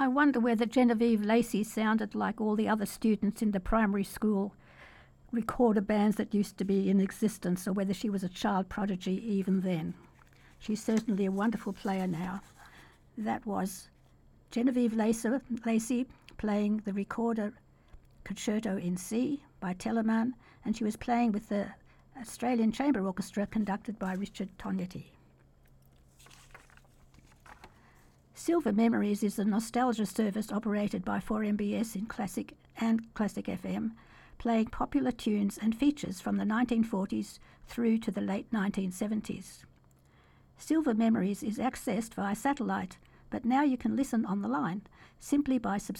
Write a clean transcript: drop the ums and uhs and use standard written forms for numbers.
I wonder whether Genevieve Lacey sounded like all the other students in the primary school recorder bands that used to be in existence, or whether she was a child prodigy even then. She's certainly a wonderful player now. That was Genevieve Lacey playing the recorder Concerto in C by Telemann, and she was playing with the Australian Chamber Orchestra conducted by Richard Tognetti. Silver Memories is a nostalgia service operated by 4MBS in Classic and Classic FM, playing popular tunes and features from the 1940s through to the late 1970s. Silver Memories is accessed via satellite, but now you can listen on the line simply by subscribing